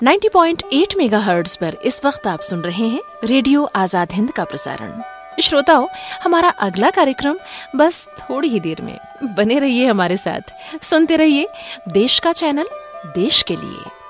90.8 megahertz पर इस वक्त आप सुन रहे हैं रेडियो आजाद हिंद का प्रसारण। श्रोताओं, हमारा अगला कार्यक्रम बस थोड़ी ही देर में। बने रहिए हमारे साथ, सुनते रहिए देश का चैनल, देश के लिए।